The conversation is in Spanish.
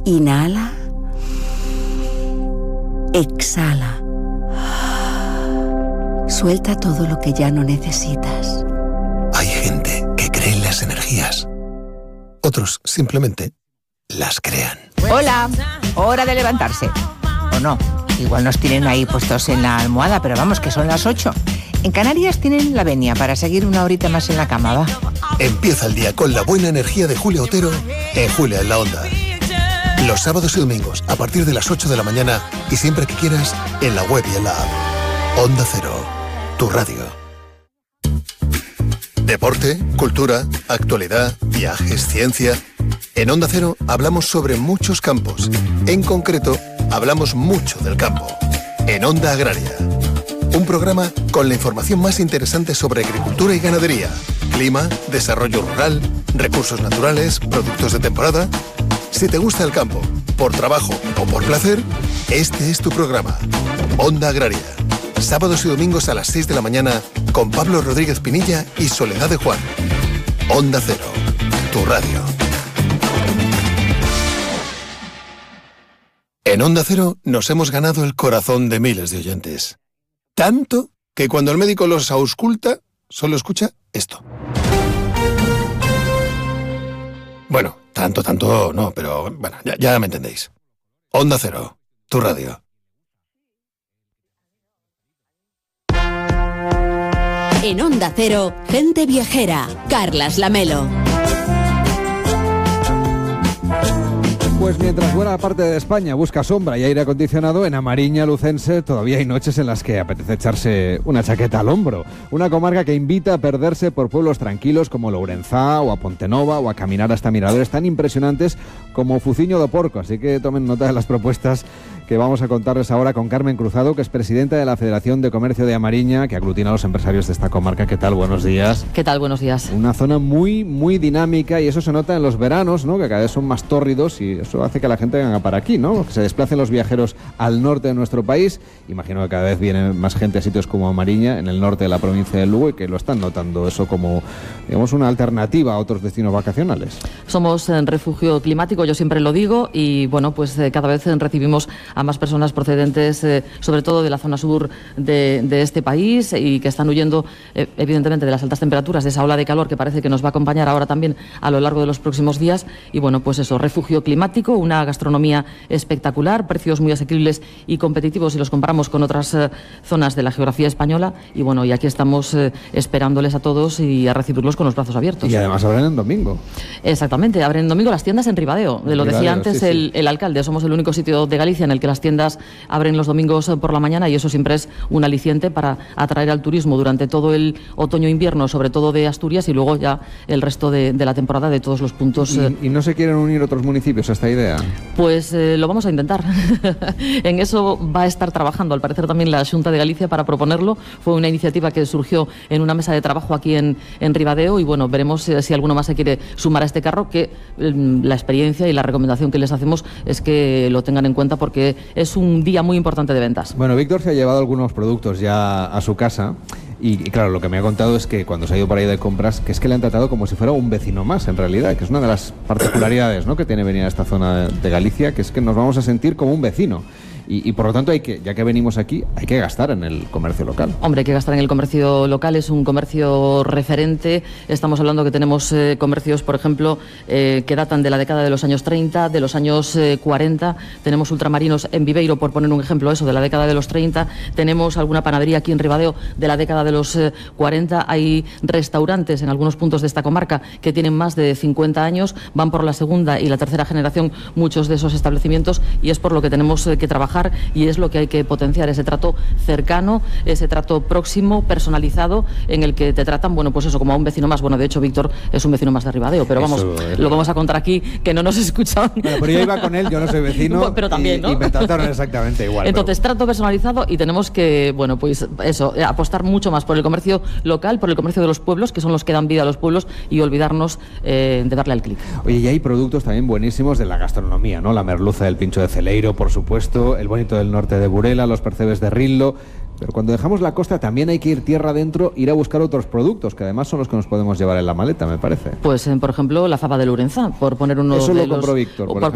Inhala. Exhala. Suelta todo lo que ya no necesitas. Hay gente que cree en las energías. Otros simplemente las crean. Hola, hora de levantarse. ¿O no? Igual nos tienen ahí puestos en la almohada, pero vamos, que son las 8. En Canarias tienen la venia para seguir una horita más en la cama, ¿va? Empieza el día con la buena energía de Julia Otero en Julia en la Onda. Los sábados y domingos a partir de las 8 de la mañana y siempre que quieras en la web y en la app. Onda Cero, tu radio. Deporte, cultura, actualidad, viajes, ciencia. En Onda Cero hablamos sobre muchos campos. En concreto, hablamos mucho del campo. En Onda Agraria. Un programa con la información más interesante sobre agricultura y ganadería, clima, desarrollo rural, recursos naturales, productos de temporada. Si te gusta el campo, por trabajo o por placer, este es tu programa. Onda Agraria. Sábados y domingos a las 6 de la mañana con Pablo Rodríguez Pinilla y Soledad de Juan. Onda Cero, tu radio. En Onda Cero nos hemos ganado el corazón de miles de oyentes. Tanto que cuando el médico los ausculta, solo escucha esto. Bueno, tanto no, pero bueno, ya me entendéis. Onda Cero, tu radio. En Onda Cero, gente viajera, Carlas Lamelo. Pues mientras buena parte de España busca sombra y aire acondicionado, en Amariña Lucense todavía hay noches en las que apetece echarse una chaqueta al hombro. Una comarca que invita a perderse por pueblos tranquilos como Lourenzá o a Pontenova o a caminar hasta miradores tan impresionantes como Fuciño do Porco. Así que tomen nota de las propuestas que vamos a contarles ahora con Carmen Cruzado, que es presidenta de la Federación de Comercio de Amariña, que aglutina a los empresarios de esta comarca. ¿Qué tal? Buenos días. ¿Qué tal? Buenos días. Una zona muy, muy dinámica y eso se nota en los veranos, ¿no? Que cada vez son más tórridos y eso hace que la gente venga para aquí, ¿no? Que se desplacen los viajeros al norte de nuestro país. Imagino que cada vez viene más gente a sitios como Amariña, en el norte de la provincia de Lugo, y que lo están notando eso como, digamos, una alternativa a otros destinos vacacionales. Somos en refugio climático, yo siempre lo digo, y bueno, pues cada vez recibimos a más personas procedentes, sobre todo de la zona sur de este país, y que están huyendo, evidentemente, de las altas temperaturas, de esa ola de calor que parece que nos va a acompañar ahora también a lo largo de los próximos días. Y bueno, pues eso, refugio climático, una gastronomía espectacular, precios muy asequibles y competitivos si los comparamos con otras zonas de la geografía española. Y bueno, y aquí estamos esperándoles a todos y a recibirlos con los brazos abiertos. Y además abren en domingo. Exactamente, abren domingo las tiendas en Ribadeo. Lo decía antes el alcalde, somos el único sitio de Galicia en el que las tiendas abren los domingos por la mañana, y eso siempre es un aliciente para atraer al turismo durante todo el otoño-invierno, sobre todo de Asturias, y luego ya el resto de la temporada de todos los puntos. ¿Y no se quieren unir otros municipios a esta idea? Pues lo vamos a intentar. En eso va a estar trabajando, al parecer, también la Xunta de Galicia para proponerlo. Fue una iniciativa que surgió en una mesa de trabajo aquí en Ribadeo, y bueno, veremos si alguno más se quiere sumar a este carro, que la experiencia y la recomendación que les hacemos es que lo tengan en cuenta, porque es un día muy importante de ventas. Bueno, Víctor se ha llevado algunos productos ya a su casa. Y claro, lo que me ha contado es que cuando se ha ido por ahí de compras, que es que le han tratado como si fuera un vecino más, en realidad, que es una de las particularidades, ¿no?, que tiene venir a esta zona de Galicia, que es que nos vamos a sentir como un vecino. Y por lo tanto, ya que venimos aquí, hay que gastar en el comercio local. Hombre, hay que gastar en el comercio local, es un comercio referente. Estamos hablando que tenemos comercios, por ejemplo, que datan de la década de los años 30, de los años 40. Tenemos ultramarinos en Viveiro, por poner un ejemplo, eso, de la década de los 30. Tenemos alguna panadería aquí en Ribadeo de la década de los 40. Hay restaurantes en algunos puntos de esta comarca que tienen más de 50 años. Van por la segunda y la tercera generación muchos de esos establecimientos, y es por lo que tenemos que trabajar, y es lo que hay que potenciar, ese trato cercano, ese trato próximo, personalizado, en el que te tratan, bueno, pues eso, como a un vecino más. Bueno, de hecho, Víctor es un vecino más de Ribadeo, pero vamos, lo vamos a contar aquí, que no nos escuchan. Bueno, pero yo iba con él, yo no soy vecino, pero también, ¿no? Y me trataron exactamente igual. Entonces, trato personalizado, y tenemos que, bueno, pues eso, apostar mucho más por el comercio local, por el comercio de los pueblos, que son los que dan vida a los pueblos, y olvidarnos de darle al clic. Oye, y hay productos también buenísimos de la gastronomía, ¿no? La merluza del Pincho de Celeiro, por supuesto, el bonito del norte de Burela, los percebes de Rillo. Pero cuando dejamos la costa también hay que ir tierra adentro, ir a buscar otros productos, que además son los que nos podemos llevar en la maleta, me parece. Pues, por ejemplo, la fava de Lourenzá, por poner uno Eso de lo compró Víctor, por ejemplo.